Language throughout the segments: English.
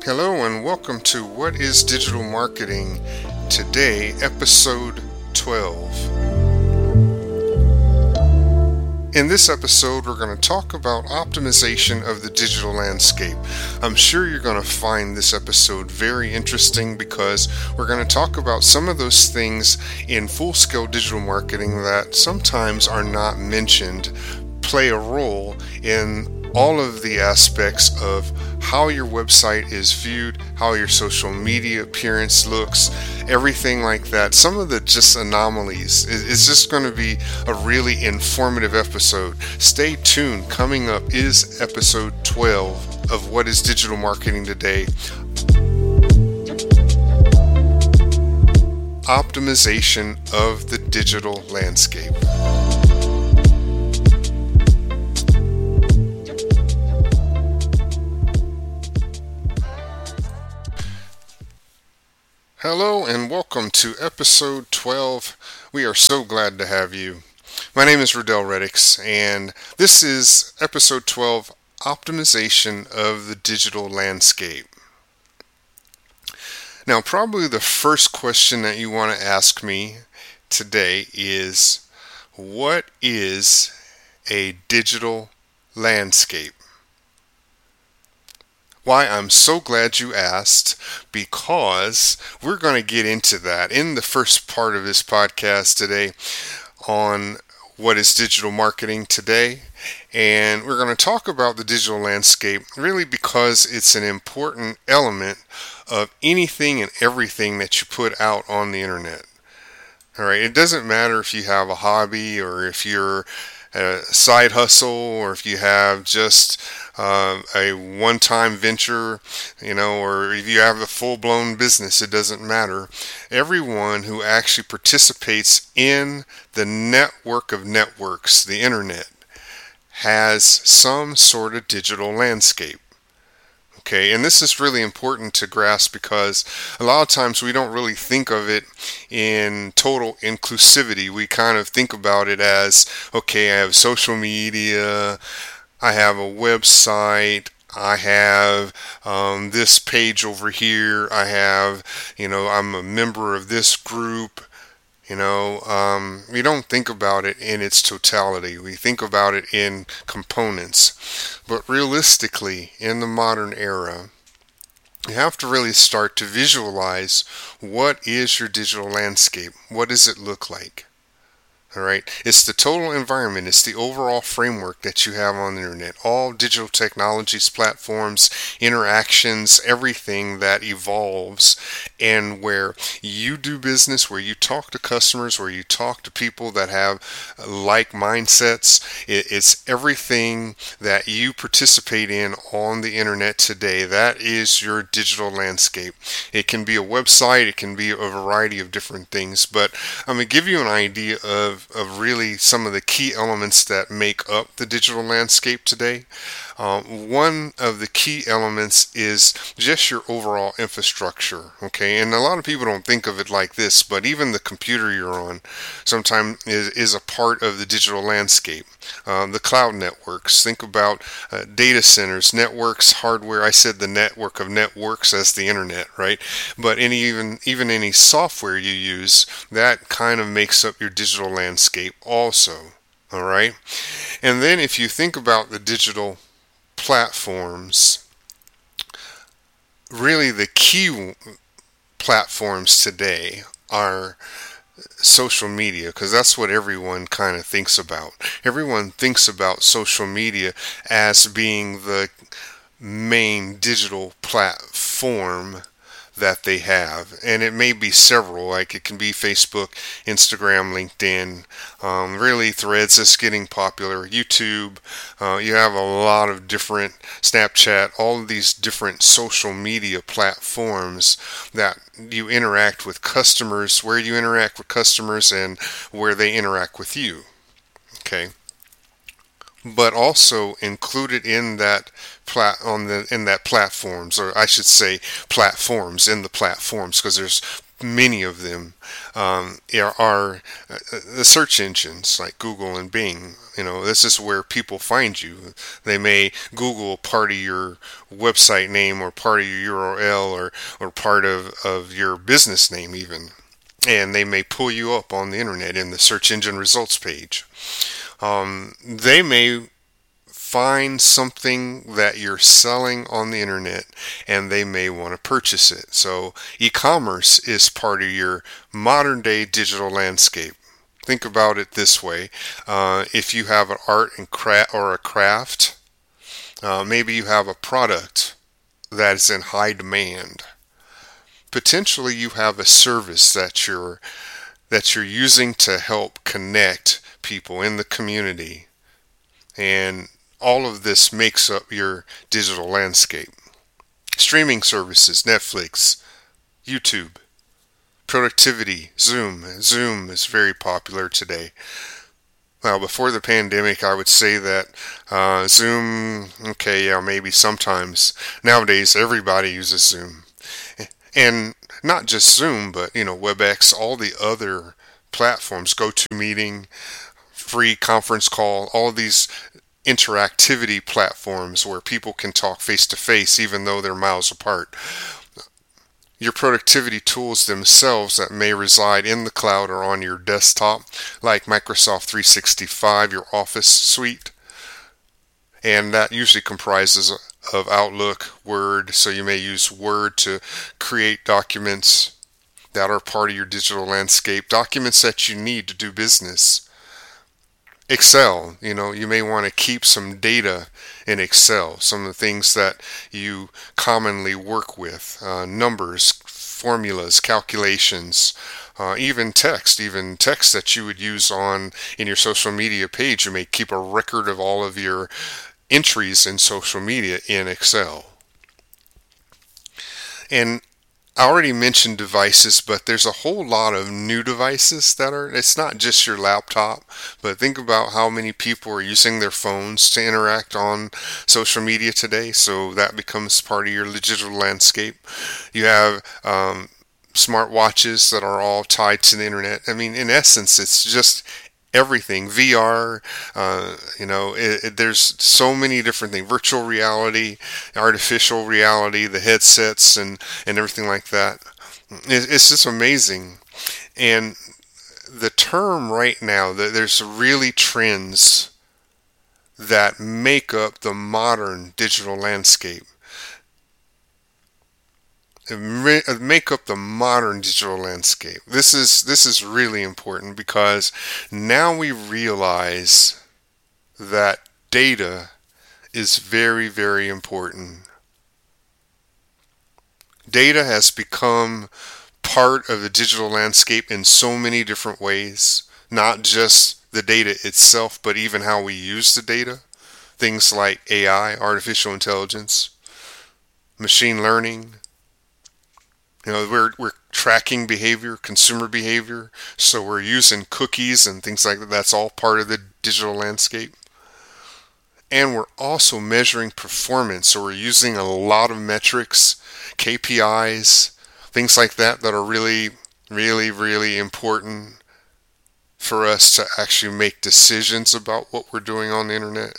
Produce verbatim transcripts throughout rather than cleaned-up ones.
Hello and welcome to What is Digital Marketing Today, episode twelve. In this episode, we're going to talk about optimization of the digital landscape. I'm sure you're going to find this episode very interesting because we're going to talk about some of those things in full-scale digital marketing that sometimes are not mentioned, play a role in all of the aspects of how your website is viewed, how your social media appearance looks, everything like that. Some of the just anomalies. It's just going to be a really informative episode. Stay tuned. Coming up is episode twelve of What is Digital Marketing Today. Optimization of the digital landscape. Hello and welcome to episode twelve. We are so glad to have you. My name is Riddell Reddix and this is episode twelve, Optimization of the Digital Landscape. Now, probably the first question that you want to ask me today is, what is a digital landscape? Why, I'm so glad you asked, because we're going to get into that in the first part of this podcast today on What is Digital Marketing Today. And we're going to talk about the digital landscape really because it's an important element of anything and everything that you put out on the internet. All right, it doesn't matter if you have a hobby or if you're a side hustle or if you have just uh, a one-time venture, you know, or if you have a full-blown business, it doesn't matter. Everyone who actually participates in the network of networks, the internet, has some sort of digital landscape. Okay, and this is really important to grasp because a lot of times we don't really think of it in total inclusivity. We kind of think about it as, okay, I have social media, I have a website, I have um, this page over here, I have, you know, I'm a member of this group. You know, um, we don't think about it in its totality. We think about it in components. But realistically, in the modern era, you have to really start to visualize what is your digital landscape. What does it look like? All right. It's the total environment. It's the overall framework that you have on the internet. All digital technologies, platforms, interactions, everything that evolves and where you do business, where you talk to customers, where you talk to people that have like mindsets. It's everything that you participate in on the internet today. That is your digital landscape. It can be a website. It can be a variety of different things. But I'm going to give you an idea of of really some of the key elements that make up the digital landscape today. Um, one of the key elements is just your overall infrastructure, okay? And a lot of people don't think of it like this, but even the computer you're on sometimes is, is a part of the digital landscape. Um, the cloud networks, think about uh, data centers, networks, hardware. I said the network of networks as the internet, right? But any even even any software you use, that kind of makes up your digital landscape also, all right? And then if you think about the digital platforms, really the key platforms today are social media, because that's what everyone kind of thinks about. Everyone thinks about social media as being the main digital platform that they have, and it may be several, like it can be Facebook, Instagram, LinkedIn, um, really Threads is getting popular, YouTube, uh, you have a lot of different, Snapchat, all of these different social media platforms that you interact with customers, where you interact with customers and where they interact with you, okay? But also included in that plat on the in that platforms, or I should say platforms in the platforms, because there's many of them um, are, are uh, the search engines like Google and Bing. You know, this is where people find you. They may Google part of your website name or part of your U R L or, or part of, of your business name even. And they may pull you up on the internet in the search engine results page. Um, they may find something that you're selling on the internet and they may want to purchase it. So e-commerce is part of your modern day digital landscape. Think about it this way. Uh, if you have an art and craft or a craft, uh, maybe you have a product that is in high demand. Potentially you have a service that you're that you're using to help connect people in the community, and all of this makes up your digital landscape. Streaming services, Netflix, YouTube, productivity, Zoom. Zoom is very popular today. Well, before the pandemic, I would say that uh, Zoom, okay, yeah, maybe sometimes. Nowadays, everybody uses Zoom. And not just Zoom, but, you know, WebEx, all the other platforms, GoToMeeting, free conference call, all of these interactivity platforms where people can talk face to face even though they're miles apart. Your productivity tools themselves that may reside in the cloud or on your desktop, like Microsoft three sixty-five, your Office suite, and that usually comprises of Outlook, Word, so you may use Word to create documents that are part of your digital landscape, documents that you need to do business. Excel, you know, you may want to keep some data in Excel, some of the things that you commonly work with, uh, numbers, formulas, calculations, uh, even text, even text that you would use on in your social media page. You may keep a record of all of your entries in social media in Excel. And I already mentioned devices, but there's a whole lot of new devices that are, it's not just your laptop, but think about how many people are using their phones to interact on social media today, so that becomes part of your digital landscape. You have um, smart watches that are all tied to the internet. I mean, in essence, it's just everything. V R, uh, you know, it, it, there's so many different things. Virtual reality, artificial reality, the headsets and, and everything like that. It, it's just amazing. And the term right now, there's really trends that make up the modern digital landscape. Make up the modern digital landscape. This is this is really important because now we realize that data is very, very important. Data has become part of the digital landscape in so many different ways, not just the data itself, but even how we use the data. Things like A I, artificial intelligence, machine learning. You know, we're we're tracking behavior, consumer behavior, so we're using cookies and things like that. That's all part of the digital landscape. And we're also measuring performance, so we're using a lot of metrics, K P Is, things like that that are really, really, really important for us to actually make decisions about what we're doing on the internet.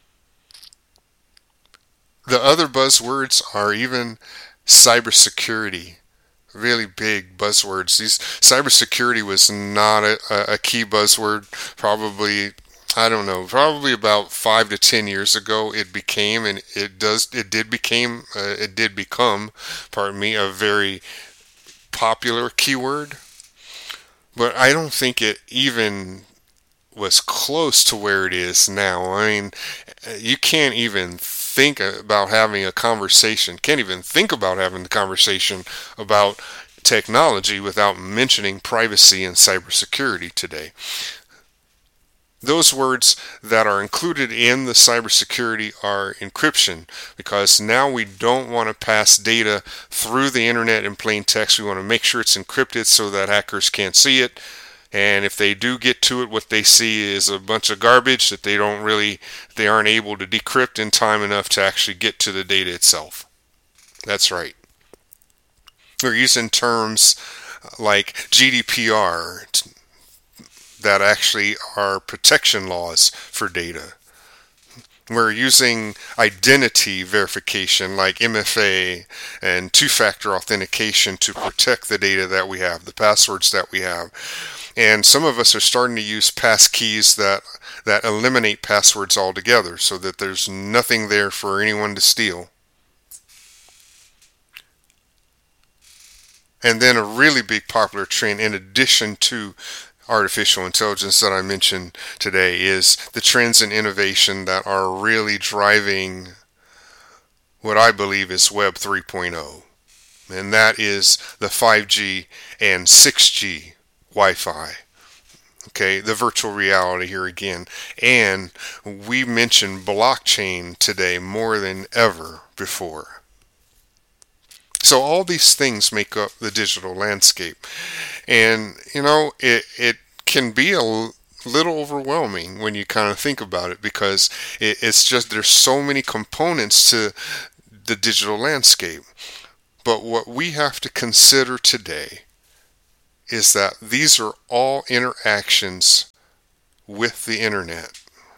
The other buzzwords are even cybersecurity. Really big buzzwords. These cybersecurity was not a, a key buzzword. Probably, I don't know, probably about five to ten years ago it became, and it does, it did became, uh, it did become, pardon me, a very popular keyword. But I don't think it even was close to where it is now. I mean, you can't even think about having a conversation, can't even think about having a conversation about technology without mentioning privacy and cybersecurity today. Those words that are included in the cybersecurity are encryption, because now we don't want to pass data through the internet in plain text. We want to make sure it's encrypted so that hackers can't see it. And if they do get to it, what they see is a bunch of garbage that they don't really, they aren't able to decrypt in time enough to actually get to the data itself. That's right. We're using terms like G D P R, that actually are protection laws for data. We're using identity verification like M F A and two-factor authentication to protect the data that we have, the passwords that we have. And some of us are starting to use passkeys that that eliminate passwords altogether so that there's nothing there for anyone to steal. And then a really big popular trend, in addition to artificial intelligence that I mentioned today, is the trends in innovation that are really driving what I believe is Web three point oh. And that is the five G and six G Wi-Fi. Okay, the virtual reality here again. And we mentioned blockchain today more than ever before. So all these things make up the digital landscape. And, you know, it, it can be a little overwhelming when you kind of think about it, because it, it's just, there's so many components to the digital landscape. But what we have to consider today is that these are all interactions with the internet.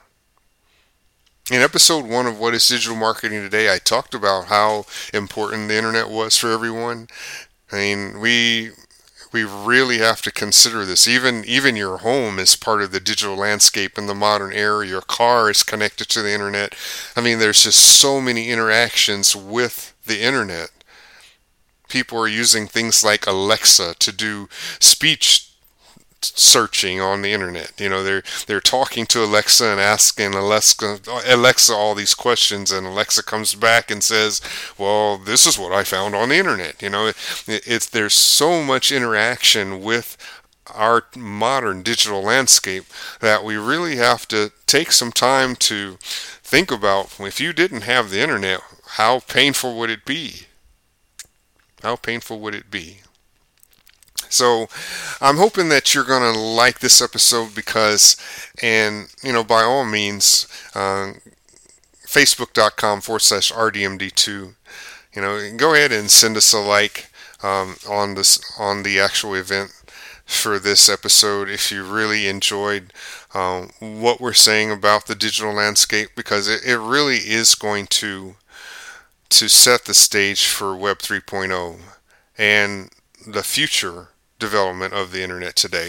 In episode one of What is Digital Marketing Today, I talked about how important the internet was for everyone. I mean, we we really have to consider this. Even even your home is part of the digital landscape in the modern era. Your car is connected to the internet. I mean, there's just so many interactions with the internet. People are using things like Alexa to do speech searching on the internet. You know, they're they're talking to Alexa and asking Alexa Alexa all these questions, and Alexa comes back and says, "Well, this is what I found on the internet." You know, it, it's there's so much interaction with our modern digital landscape that we really have to take some time to think about. If you didn't have the internet, how painful would it be? How painful would it be? So I'm hoping that you're going to like this episode, because, and, you know, by all means, uh, facebook.com forward slash RDMD2, you know, go ahead and send us a like um, on this, on the actual event for this episode if you really enjoyed um, what we're saying about the digital landscape, because it, it really is going to to set the stage for Web three point oh and the future development of the internet today.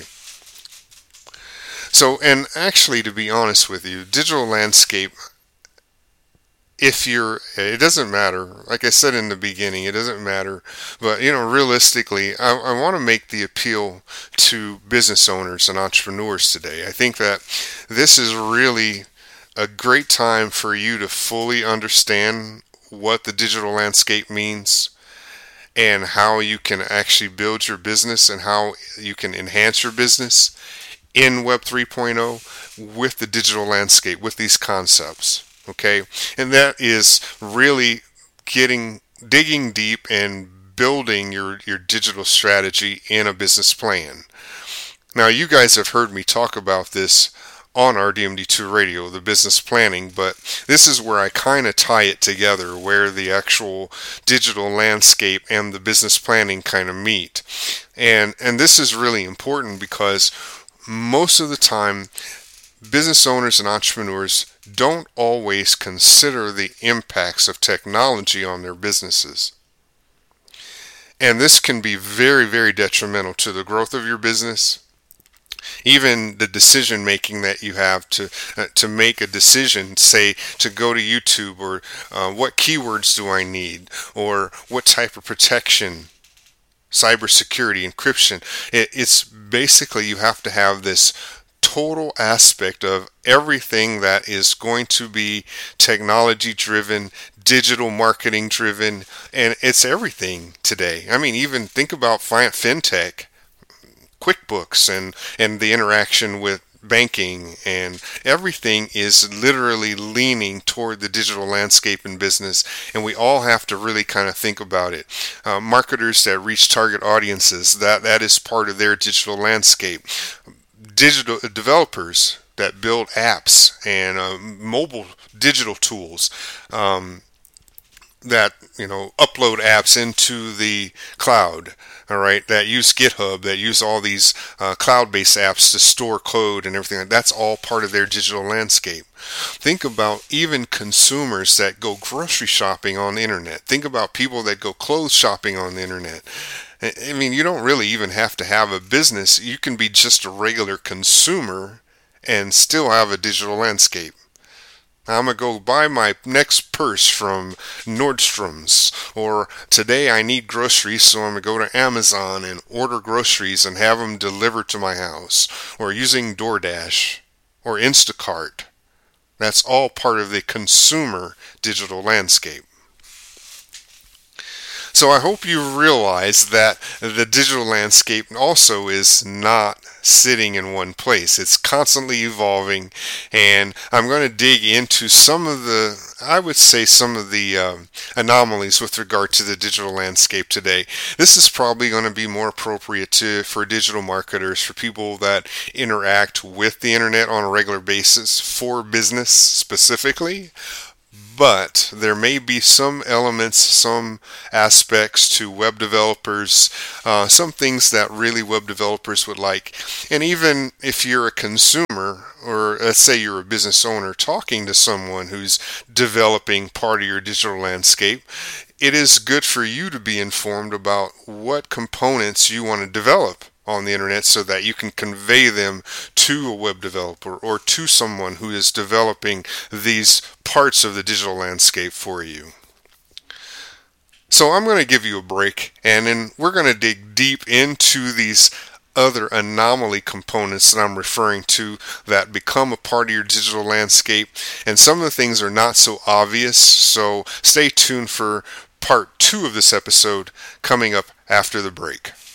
So, and actually, to be honest with you, digital landscape, if you're, it doesn't matter, like I said in the beginning, it doesn't matter, but, you know, realistically, I, I want to make the appeal to business owners and entrepreneurs today. I think that this is really a great time for you to fully understand what the digital landscape means, and how you can actually build your business and how you can enhance your business in Web three point oh with the digital landscape, with these concepts. Okay, and that is really getting, digging deep and building your, your digital strategy in a business plan. Now, you guys have heard me talk about this on R D M D two Radio, the business planning, but this is where I kind of tie it together, where the actual digital landscape and the business planning kind of meet. And and this is really important, because most of the time, business owners and entrepreneurs don't always consider the impacts of technology on their businesses. And this can be very, very detrimental to the growth of your business. Even the decision making that you have to uh, to make a decision, say to go to YouTube, or uh, what keywords do I need, or what type of protection, cybersecurity, encryption. It, it's basically, you have to have this total aspect of everything that is going to be technology driven, digital marketing driven, and it's everything today. I mean, even think about fintech, QuickBooks, and, and the interaction with banking, and everything is literally leaning toward the digital landscape in business, and we all have to really kind of think about it. Uh, marketers that reach target audiences, that, that is part of their digital landscape. Digital developers that build apps and uh, mobile digital tools, um, that, you know, upload apps into the cloud, all right, that use GitHub, that use all these uh, cloud-based apps to store code and everything. That's all part of their digital landscape. Think about even consumers that go grocery shopping on the internet. Think about people that go clothes shopping on the internet. I mean, you don't really even have to have a business. You can be just a regular consumer and still have a digital landscape. I'm going to go buy my next purse from Nordstrom's, or today I need groceries, so I'm going to go to Amazon and order groceries and have them delivered to my house, or using DoorDash or Instacart. That's all part of the consumer digital landscape. So I hope you realize that the digital landscape also is not sitting in one place. It's constantly evolving, and I'm going to dig into some of the, I would say some of the um, anomalies with regard to the digital landscape today. This is probably going to be more appropriate to for digital marketers, for people that interact with the internet on a regular basis for business specifically. But there may be some elements, some aspects to web developers, uh, some things that really web developers would like. And even if you're a consumer, or let's say you're a business owner talking to someone who's developing part of your digital landscape, it is good for you to be informed about what components you want to develop on the internet so that you can convey them to a web developer or to someone who is developing these parts of the digital landscape for you. So I'm going to give you a break, and then we're going to dig deep into these other anomaly components that I'm referring to that become a part of your digital landscape. And some of the things are not so obvious, so stay tuned for part two of this episode coming up after the break.